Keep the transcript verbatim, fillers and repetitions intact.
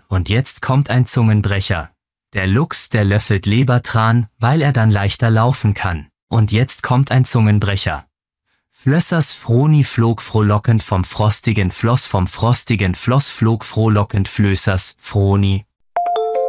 Und jetzt kommt ein Zungenbrecher. Der Luchs, der löffelt Lebertran, weil er dann leichter laufen kann. Und jetzt kommt ein Zungenbrecher. Flössers Froni flog frohlockend vom frostigen Floss, vom frostigen Floss flog frohlockend Flößers Froni